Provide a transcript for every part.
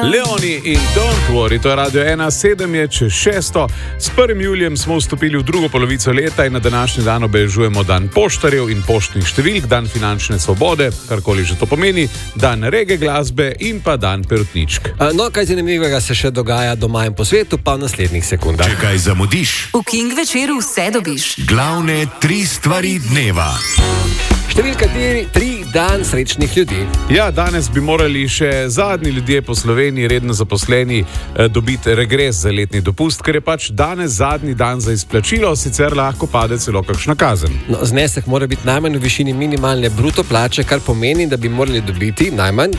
Leoni in Don't Worry, to je Radio 1, 7 je čez 6. S 1. julijem smo vstopili v drugo polovico leta in na današnji dan obeležujemo dan poštarjev in poštnih številk, dan finančne svobode, karkoli že to pomeni, dan reggae glasbe in pa dan perutničk. No, kaj zanimivega se še dogaja doma in po svetu, pa v naslednjih sekundah. Če kaj zamudiš, v King večeru vse dobiš. Glavne 3 stvari dneva. Številka 3, dan srečnih ljudi. Ja, danes bi morali še zadnji ljudje po Sloveniji, redno zaposleni, dobiti regres za letni dopust, ker je pač danes zadnji dan za izplačilo, sicer lahko pade celo kakšna kazen. No, znesek mora biti najmanj v višini minimalne bruto plače, kar pomeni, da bi morali dobiti najmanj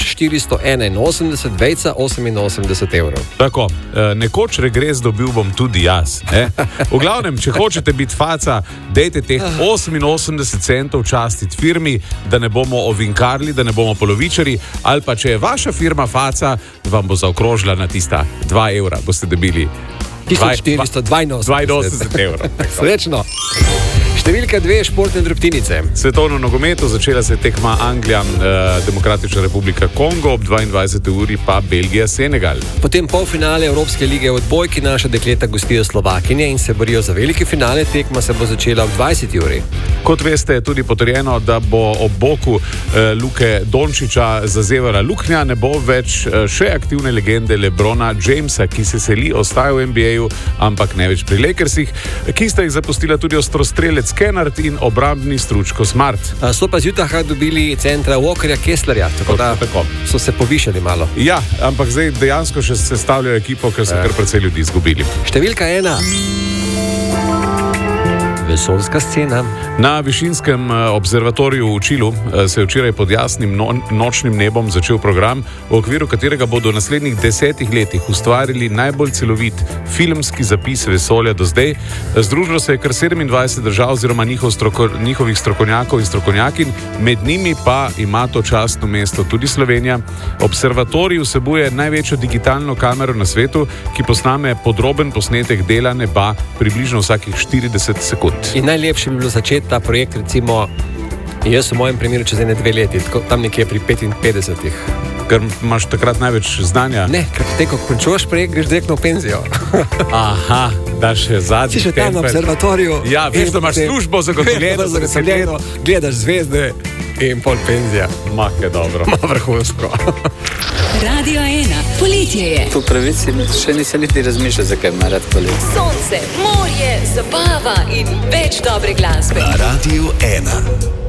1481,88 evrov. Tako, nekoč regres dobil bom tudi jaz. V glavnem, če hočete biti faca, dejte teh 88 centov častiti firmi, da ne bomo ovinkarli, da ne bomo polovičari, ali pa če je vaša firma faca, vam bo zaokrožila na tista 2 evra, boste dobili 1482 evrov. Srečno. Številka 2, športne drobtinice. Svetovno nogometu začela se tekma Anglija, Demokratična republika Kongo, ob 22. uri pa Belgija, Senegal. Potem polfinale Evropske lige v odbojki, naša dekleta gostijo Slovakinje in se borijo za veliki finale, tekma se bo začela ob 20. uri. Kot veste, je tudi potrjeno, da bo ob boku Luke Dončića zazevala luknja, ne bo več še aktivne legende LeBrona Jamesa, ki se seli, ostaja v NBA-ju, ampak ne več pri Lakersih, ki sta jih zapustila tudi ostrostrelec Kennard in obrambni Stručko Smart. So pa z Utaha dobili centra Walkerja Kesslerja, tako da so se povišali malo. Ja, ampak zdaj dejansko še sestavljajo ekipo, ker so kar precej ljudi izgubili. Številka 1. Vesoljska scena. Na Višinskem observatoriju v Čilu se je včeraj pod jasnim nočnim nebom začel program, v okviru katerega bodo v naslednjih 10 letih ustvarili najbolj celovit filmski zapis vesolja do zdaj. Združilo se je kar 27 držav oziroma njihovih strokovnjakov in strokovnjakin, med njimi pa ima to častno mesto tudi Slovenija. Observatorij vsebuje največjo digitalno kamero na svetu, ki posname podroben posnetek dela neba približno vsakih 40 sekund. In najlepše bi bilo začeti ta projekt, recimo, jaz v mojem primeru čez 1-2 leti, tam nekje pri 55. Ker imaš takrat največ znanja? Ne, ker te, ko končuješ projekt, greš direktno v penzijo. Aha, daš še zadnji. Si še tam na observatoriju. Ja, veš, da imaš službo zagotovljeno, gledaš zvezde in pol penzija. Je dobro. Vrhunsko. Radio 1, poletje je. Po pravici še nisem niti razmišljal, zakaj ima rad poletje. Sonce, morje, zabava in več dobre glasbe. Na Radio 1.